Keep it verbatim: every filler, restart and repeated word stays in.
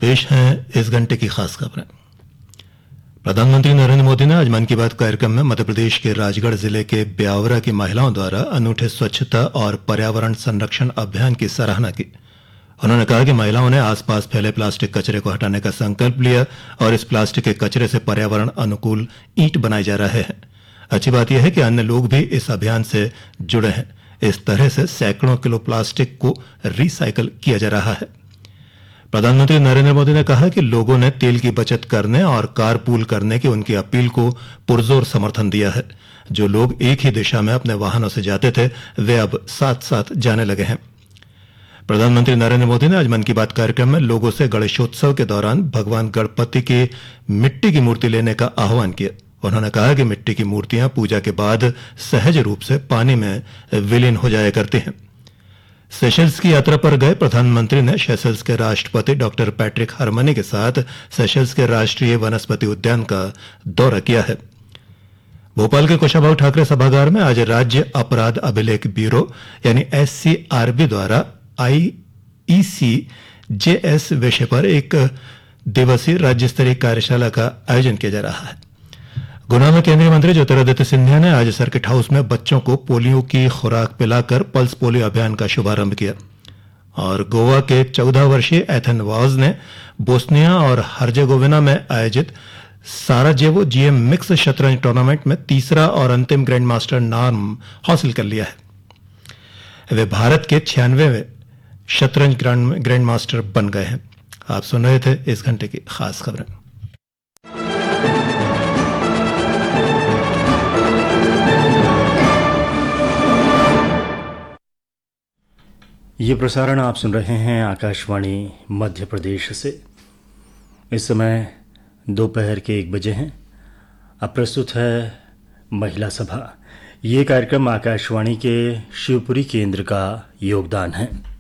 पेश हैं इस घंटे की खास खबरें। प्रधानमंत्री नरेंद्र मोदी ने आज मन की बात कार्यक्रम में मध्य प्रदेश के राजगढ़ जिले के ब्यावरा की महिलाओं द्वारा अनूठे स्वच्छता और पर्यावरण संरक्षण अभियान की सराहना की। उन्होंने कहा कि महिलाओं ने आसपास फैले प्लास्टिक कचरे को हटाने का संकल्प लिया और इस प्लास्टिक के कचरे से पर्यावरण अनुकूल ईंट बनाए जा रहे हैं। अच्छी बात यह है कि अन्य लोग भी इस अभियान से जुड़े हैं। इस तरह से सैकड़ों किलो प्लास्टिक को रिसाइकल किया जा रहा है। प्रधानमंत्री नरेंद्र मोदी ने कहा कि लोगों ने तेल की बचत करने और कारपूल करने की उनकी अपील को पुरजोर समर्थन दिया है। जो लोग एक ही दिशा में अपने वाहनों से जाते थे वे अब साथ साथ जाने लगे हैं। प्रधानमंत्री नरेंद्र मोदी ने आज मन की बात कार्यक्रम में लोगों से गणेशोत्सव के दौरान भगवान गणपति की मिट्टी की मूर्ति लेने का आह्वान किया। उन्होंने कहा कि मिट्टी की मूर्तियां पूजा के बाद सहज रूप से पानी में विलीन हो जाया करती हैं। सेशल्स की यात्रा पर गए प्रधानमंत्री ने सेशल्स के राष्ट्रपति डॉक्टर पैट्रिक हार्मनी के साथ सेशल्स के राष्ट्रीय वनस्पति उद्यान का दौरा किया है। भोपाल के कुशाभाऊ ठाकरे सभागार में आज राज्य अपराध अभिलेख ब्यूरो यानी एस सी आर बी द्वारा आई ई सी जे एस विषय पर एक दिवसीय राज्य स्तरीय कार्यशाला का आयोजन किया जा रहा है। गुना में केंद्रीय मंत्री ज्योतिरादित्य सिंधिया ने आज सर्किट हाउस में बच्चों को पोलियो की खुराक पिलाकर पल्स पोलियो अभियान का शुभारंभ किया। और गोवा के चौदह वर्षीय एथन वाज ने बोस्निया और हर्जेगोविना में आयोजित साराजेवो जीएम मिक्स शतरंज टूर्नामेंट में तीसरा और अंतिम ग्रैंड मास्टर नाम हासिल कर लिया है। वे भारत के छियानवेवें शतरंज ग्रैंड मास्टर बन गए हैं। आप सुन रहे थे इस घंटे की खास खबरें। ये प्रसारण आप सुन रहे हैं आकाशवाणी मध्य प्रदेश से। इस समय दोपहर के एक बजे हैं। अब प्रस्तुत है महिला सभा। ये कार्यक्रम आकाशवाणी के शिवपुरी केंद्र का योगदान है।